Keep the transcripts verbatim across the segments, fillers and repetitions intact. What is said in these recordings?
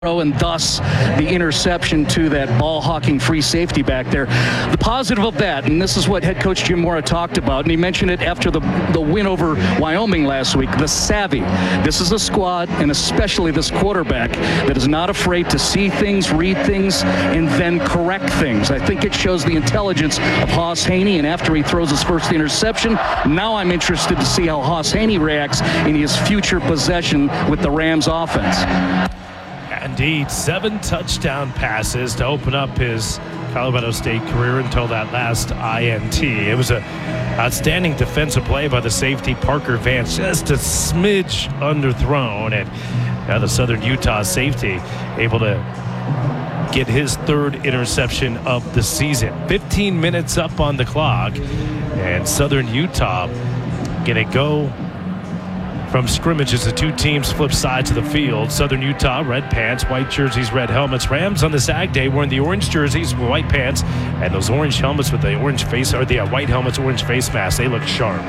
and thus the interception to that ball-hawking free safety back there. The positive of that, and this is what head coach Jim Mora talked about, and he mentioned it after the, the win over Wyoming last week, the savvy. This is a squad, and especially this quarterback, that is not afraid to see things, read things, and then correct things. I think it shows the intelligence of Hauss Hejny, and after he throws his first interception, now I'm interested to see how Hauss Hejny reacts in his future possession with the Rams offense. Indeed, seven touchdown passes to open up his Colorado State career until that last I N T. It was an outstanding defensive play by the safety Parker Vance, just a smidge underthrown, and now the Southern Utah safety able to get his third interception of the season. fifteen minutes up on the clock, and Southern Utah gonna go from scrimmages. The two teams flip sides of the field. Southern Utah, red pants, white jerseys, red helmets. Rams on the Sag Day wearing the orange jerseys, white pants, and those orange helmets with the orange face, or the uh, white helmets, orange face masks. They look sharp.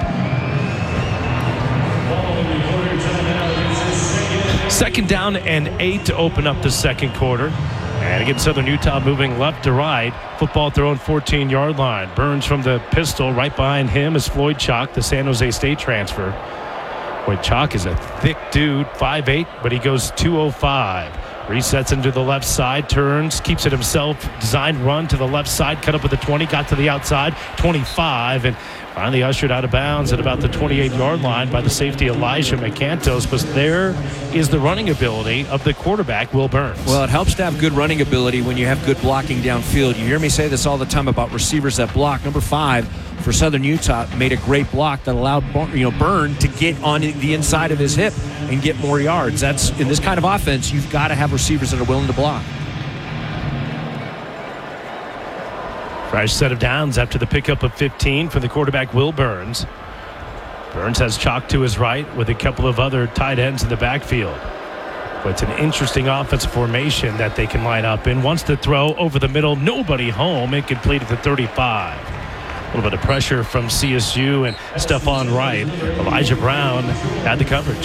Second down and eight to open up the second quarter. And again, Southern Utah moving left to right. Football thrown fourteen-yard line. Burns from the pistol. Right behind him is Floyd Chalk, the San Jose State transfer. Boy, Chalk is a thick dude, five eight, but he goes two oh five. Resets into the left side, turns, keeps it himself. Designed run to the left side, cut up with the twenty, got to the outside, twenty-five, and finally ushered out of bounds at about the twenty-eight-yard line by the safety Elijah McCantos. But there is the running ability of the quarterback, Will Burns. Well, it helps to have good running ability when you have good blocking downfield. You hear me say this all the time about receivers that block. Number five for Southern Utah made a great block that allowed you know Byrne to get on the inside of his hip and get more yards. That's in this kind of offense, you've got to have receivers that are willing to block. Fresh set of downs after the pickup of fifteen for the quarterback, Will Burns. Burns has Chalk to his right with a couple of other tight ends in the backfield. But it's an interesting offensive formation that they can line up in. Wants to throw over the middle, nobody home. Incomplete at the thirty-five. A little bit of pressure from C S U and Stephon Wright. Elijah Brown had the coverage.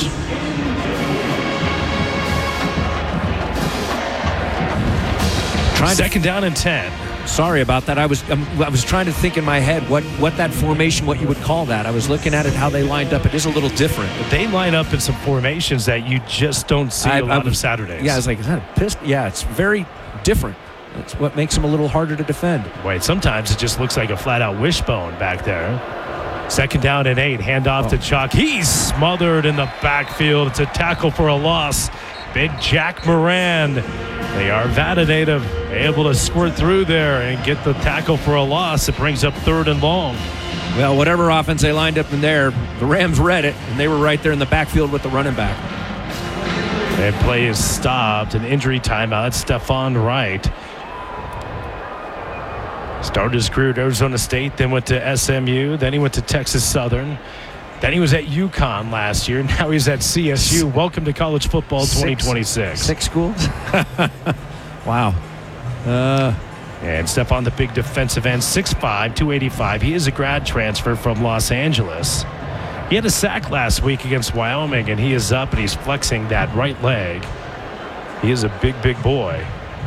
Trying Second to, down and ten. Sorry about that. I was um, I was trying to think in my head what, what that formation, what you would call that. I was looking at it, how they lined up. It is a little different. They line up in some formations that you just don't see I, a lot I, of Saturdays. Yeah, I was like, is that a pistol? Yeah, it's very different. That's what makes them a little harder to defend. Wait, sometimes it just looks like a flat-out wishbone back there. Second down and eight. Handoff oh. to Chalk. He's smothered in the backfield. It's a tackle for a loss. Big Jack Moran. They are Vadative, able to squirt through there and get the tackle for a loss. It brings up third and long. Well, whatever offense they lined up in there, the Rams read it, and they were right there in the backfield with the running back. And play is stopped. An injury timeout. Stephon Wright. Started his career at Arizona State, then went to S M U, then he went to Texas Southern. Then he was at UConn last year. Now he's at C S U. Welcome to college football twenty twenty-six. Six, six schools? Wow. Uh, and Stephon, the big defensive end, six five, two eighty-five. He is a grad transfer from Los Angeles. He had a sack last week against Wyoming, and he is up, and he's flexing that right leg. He is a big, big boy.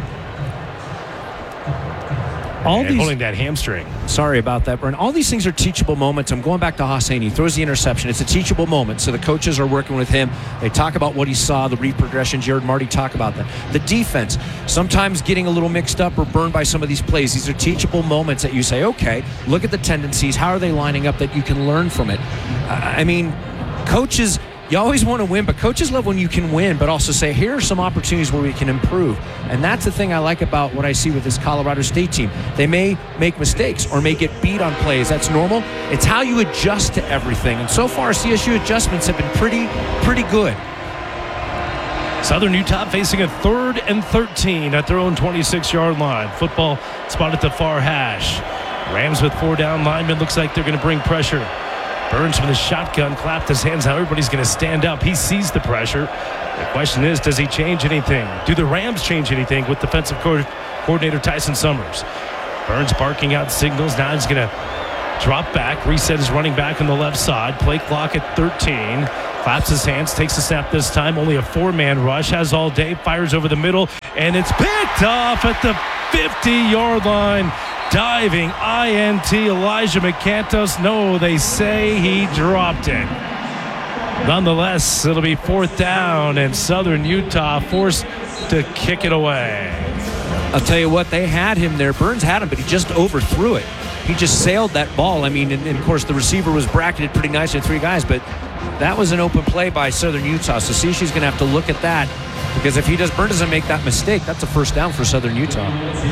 All and these, holding that hamstring. Sorry about that, Bern. All these things are teachable moments. I'm going back to Hauss Hejny. He throws the interception. It's a teachable moment. So the coaches are working with him. They talk about what he saw, the read progression. Jared Marty talk about that. The defense, sometimes getting a little mixed up or burned by some of these plays. These are teachable moments that you say, okay, look at the tendencies. How are they lining up that you can learn from it? I mean, coaches... You always want to win, but coaches love when you can win, but also say, here are some opportunities where we can improve. And that's the thing I like about what I see with this Colorado State team. They may make mistakes or may get beat on plays. That's normal. It's how you adjust to everything. And so far, C S U adjustments have been pretty, pretty good. Southern Utah facing a third and thirteen at their own twenty-six-yard line. Football spotted at the far hash. Rams with four down linemen. Looks like they're going to bring pressure. Burns from the shotgun, clapped his hands out. Everybody's going to stand up. He sees the pressure. The question is, does he change anything? Do the Rams change anything with defensive co- coordinator Tyson Summers? Burns barking out signals. Now he's going to drop back, reset his running back on the left side. Play clock at thirteen. Claps his hands, takes the snap this time. Only a four-man rush. Has all day. Fires over the middle. And it's picked off at the fifty-yard line. Diving I N T Elijah McCantos. No, they say he dropped it. Nonetheless, it'll be fourth down, and Southern Utah forced to kick it away. I'll tell you what, they had him there. Burns had him, but he just overthrew it. He just sailed that ball. I mean, and, and of course, the receiver was bracketed pretty nice in three guys, but that was an open play by Southern Utah. So Cici's going to have to look at that, because if he does, Burns doesn't make that mistake, that's a first down for Southern Utah.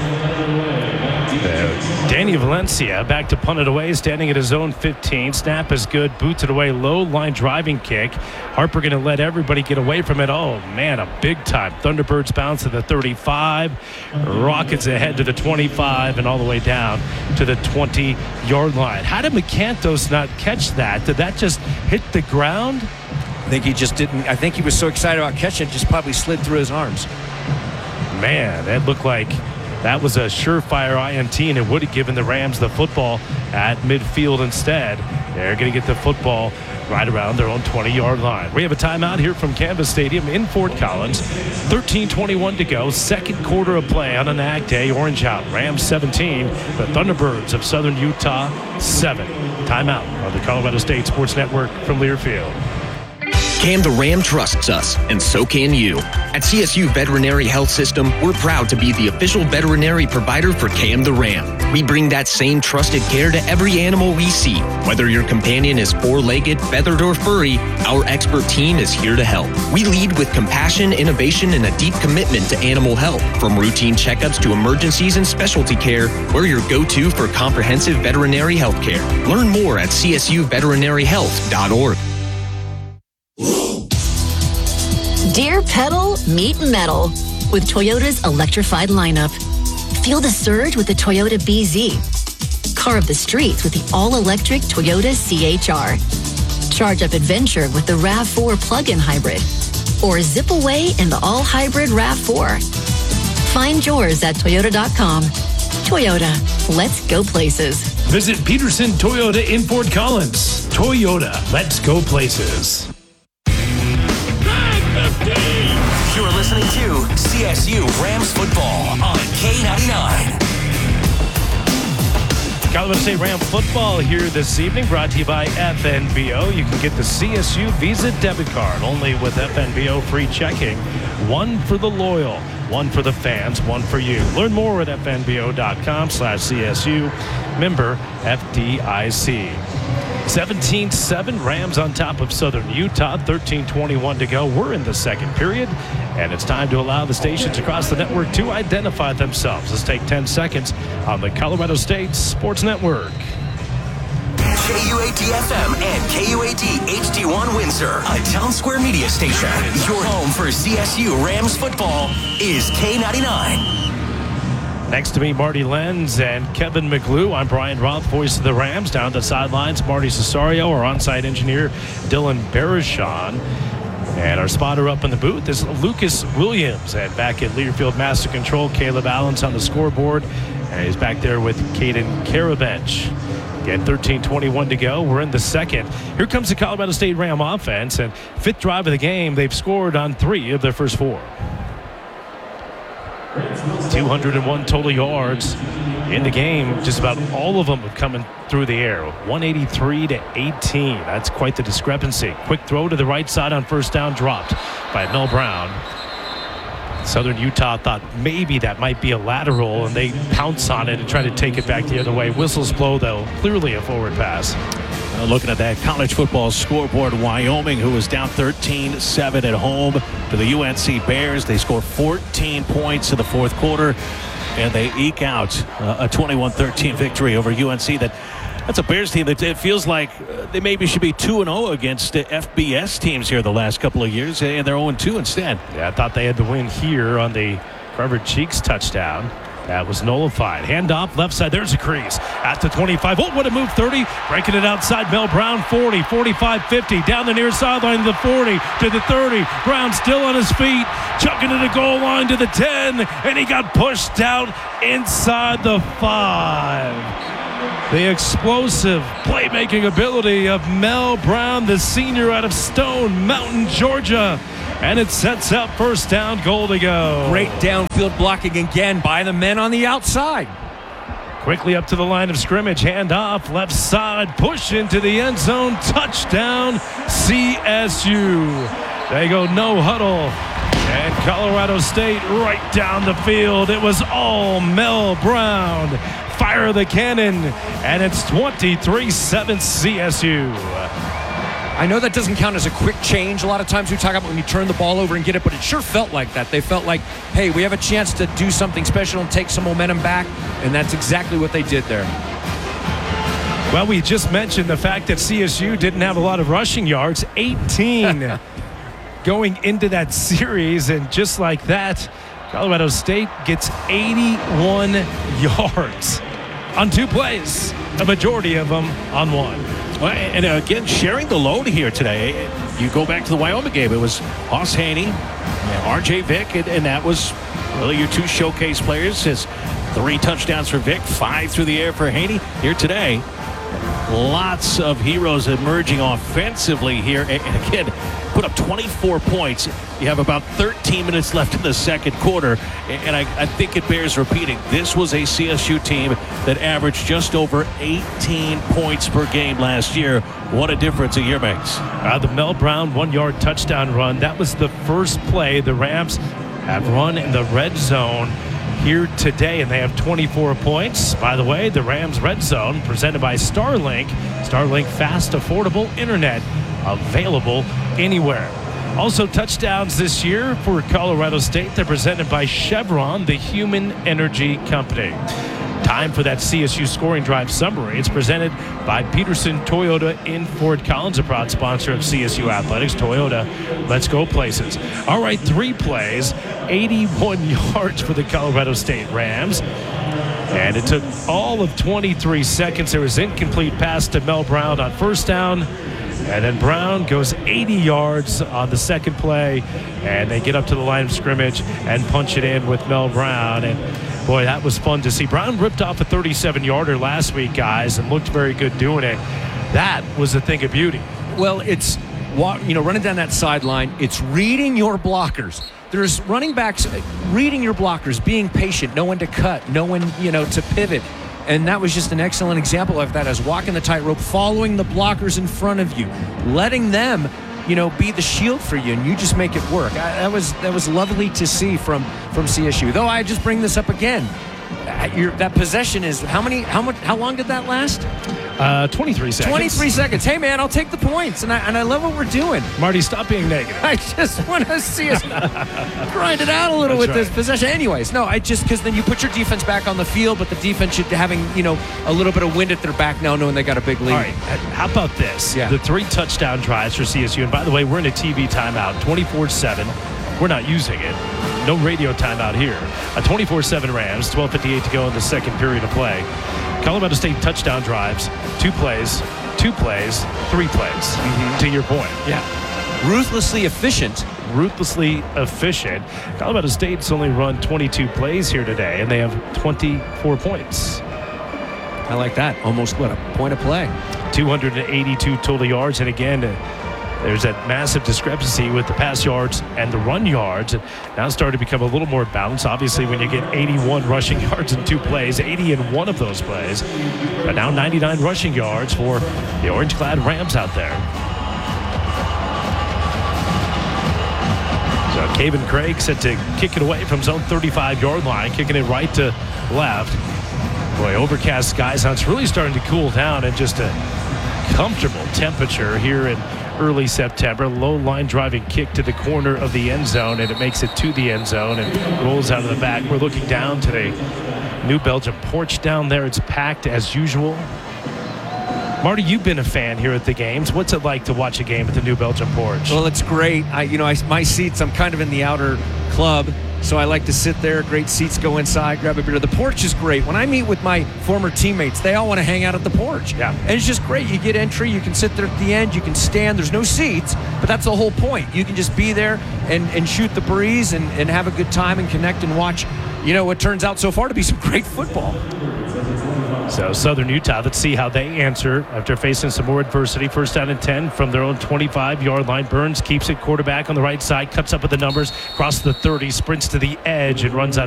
Danny Valencia back to punt it away, standing at his own fifteen. Snap is good. Boots it away. Low line driving kick. Harper going to let everybody get away from it. Oh, man, a big time. Thunderbirds bounce to the thirty-five. Rockets ahead to the twenty-five and all the way down to the twenty-yard line. How did McCantos not catch that? Did that just hit the ground? I think he just didn't. I think he was so excited about catching it, just probably slid through his arms. Man, that looked like that was a surefire I N T, and it would have given the Rams the football at midfield instead. They're going to get the football right around their own twenty-yard line. We have a timeout here from Canvas Stadium in Fort Collins. thirteen twenty-one to go. Second quarter of play on an Ag Day. Orange out. Rams seventeen. The Thunderbirds of Southern Utah seven. Timeout on the Colorado State Sports Network from Learfield. Cam the Ram trusts us, and so can you. At C S U Veterinary Health System, we're proud to be the official veterinary provider for Cam the Ram. We bring that same trusted care to every animal we see. Whether your companion is four-legged, feathered, or furry, our expert team is here to help. We lead with compassion, innovation, and a deep commitment to animal health. From routine checkups to emergencies and specialty care, we're your go-to for comprehensive veterinary health care. Learn more at c s u veterinary health dot org. Dear Pedal, meet metal with Toyota's electrified lineup. Feel the surge with the Toyota B Z. Car of the streets with the all-electric Toyota C H R. Charge up adventure with the RAV four plug-in hybrid. Or zip away in the all-hybrid RAV four. Find yours at toyota dot com. Toyota, let's go places. Visit Peterson Toyota in Fort Collins. Toyota, let's go places. You're listening to C S U Rams football on K ninety-nine. Colorado State Ram football here this evening, brought to you by F N B O. You can get the C S U Visa debit card only with F N B O free checking. One for the loyal, one for the fans, one for you. Learn more at F N B O dot com slash C S U. Member F D I C. seventeen seven, Rams on top of Southern Utah. thirteen twenty-one to go. We're in the second period, and it's time to allow the stations across the network to identify themselves. Let's take ten seconds on the Colorado State Sports Network. K U A D F M and K U A D H D one Windsor, a Town Square media station. Your home for C S U Rams football is K ninety-nine. Next to me, Marty Lenz and Kevin McGlue. I'm Brian Roth, voice of the Rams. Down the sidelines, Marty Cesario, our on-site engineer, Dylan Barashon. And our spotter up in the booth is Lucas Williams. And back at Learfield Master Control, Caleb Allen's on the scoreboard. And he's back there with Caden Karabench. Again, thirteen twenty-one to go. We're in the second. Here comes the Colorado State Ram offense. And fifth drive of the game, they've scored on three of their first four. two hundred one total yards in the game. Just about all of them have come through the air. one eighty-three to eighteen. That's quite the discrepancy. Quick throw to the right side on first down, dropped by Mel Brown. Southern Utah thought maybe that might be a lateral, and they pounce on it and try to take it back the other way. Whistles blow, though. Clearly a forward pass. Uh, looking at that college football scoreboard, Wyoming, who was down thirteen seven at home to the U N C Bears. They score fourteen points in the fourth quarter, and they eke out uh, a twenty-one thirteen victory over U N C. That That's a Bears team that it feels like uh, they maybe should be two and oh against uh, F B S teams here the last couple of years, and they're oh and two instead. Yeah, I thought they had the win here on the Trevor Cheeks touchdown. That was nullified. Handoff, left side. There's a crease. At the twenty-five. Oh, what a move. thirty. Breaking it outside. Mel Brown, forty, forty-five, fifty. Down the near sideline to the forty, to the thirty. Brown still on his feet. Chucking to the goal line to the ten. And he got pushed out inside the five. the explosive playmaking ability of Mel Brown, the senior out of Stone Mountain, Georgia. And it sets up first down, goal to go. Great downfield blocking again by the men on the outside. Quickly up to the line of scrimmage, hand off, left side, push into the end zone, touchdown, C S U. They go no huddle. And Colorado State right down the field. It was all Mel Brown. Fire the cannon, and it's twenty-three seven C S U. I know that doesn't count as a quick change. A lot of times we talk about when you turn the ball over and get it, but it sure felt like that. They felt like, hey, we have a chance to do something special and take some momentum back, and that's exactly what they did there. Well, we just mentioned the fact that C S U didn't have a lot of rushing yards, eighteen going into that series, and just like that, Colorado State gets eighty-one yards on two plays, a majority of them on one. Well, and again, sharing the load here today. You go back to the Wyoming game. It was Hoss Haney, R J Vick, and, and that was really your two showcase players. His three touchdowns for Vick, five through the air for Haney. Here today, lots of heroes emerging offensively here. And, and again, put up twenty-four points. You have about thirteen minutes left in the second quarter, and I, I think it bears repeating. This was a C S U team that averaged just over eighteen points per game last year. What a difference a year makes. Uh, the Mel Brown one-yard touchdown run, that was the first play the Rams have run in the red zone here today, and they have twenty-four points. By the way, the Rams red zone presented by Starlink. Starlink fast, affordable internet available anywhere. Also touchdowns this year for Colorado State. They're presented by Chevron, the human energy company. Time for that C S U scoring drive summary. It's presented by Peterson Toyota in Fort Collins, a proud sponsor of C S U Athletics. Toyota, let's go places. All right, three plays, eighty-one yards for the Colorado State Rams. And it took all of twenty-three seconds. There was incomplete pass to Mel Brown on first down. And then Brown goes eighty yards on the second play, and they get up to the line of scrimmage and punch it in with Mel Brown. And boy, that was fun to see. Brown ripped off a thirty-seven yarder last week, guys, and looked very good doing it. That was a thing of beauty. Well, it's, you know, running down that sideline, it's reading your blockers. There's running backs reading your blockers, being patient, know when to cut, know when, you know, to pivot. And that was just an excellent example of that, as walking the tightrope, following the blockers in front of you, letting them, you know, be the shield for you, and you just make it work. I, that was that was lovely to see from from C S U. Though I just bring this up again, your, that possession is how many? How much? How long did that last? Uh, twenty-three seconds. twenty-three seconds. Hey, man, I'll take the points, and I and I love what we're doing. Marty, stop being negative. I just want to see us grind it out a little That's with right. this possession. Anyways, no, I just because then you put your defense back on the field, but the defense should be having, you know, a little bit of wind at their back now, knowing they got a big lead. All right, how about this? Yeah. The three touchdown drives for C S U. And by the way, we're in a T V timeout, twenty-four seven. We're not using it. No radio timeout here. A twenty-four seven Rams, twelve fifty-eight to go in the second period of play. Colorado State touchdown drives, two plays, two plays, three plays, mm-hmm. to your point. Yeah. Ruthlessly efficient. Ruthlessly efficient. Colorado State's only run twenty-two plays here today, and they have twenty-four points. I like that. Almost, what, a point of play. two hundred eighty-two total yards, and again, there's that massive discrepancy with the pass yards and the run yards. Now starting to become a little more balanced. Obviously, when you get eighty-one rushing yards in two plays, eighty in one of those plays, but now ninety-nine rushing yards for the orange-clad Rams out there. So Caven Craig set to kick it away from his own thirty-five-yard line, kicking it right to left. Boy, overcast skies. Now it's really starting to cool down, and just a comfortable temperature here in early September. Low line driving kick to the corner of the end zone, and it makes it to the end zone and rolls out of the back. We're looking down to the New Belgium porch down there. It's packed as usual. Marty, you've been a fan here at the games. What's it like to watch a game at the New Belgium porch? Well, it's great. I, you know, I, my seats, I'm kind of in the outer club, so I like to sit there. Great seats, go inside, grab a beer. The porch is great. When I meet with my former teammates, they all want to hang out at the porch. Yeah. And it's just great. You get entry, you can sit there at the end, you can stand. There's no seats, but that's the whole point. You can just be there and, and shoot the breeze and, and have a good time and connect and watch, you know, what turns out so far to be some great football. So Southern Utah, let's see how they answer after facing some more adversity. First down and ten from their own twenty-five-yard line. Burns keeps it quarterback on the right side, cuts up with the numbers, crosses the thirty, sprints to the edge, and runs out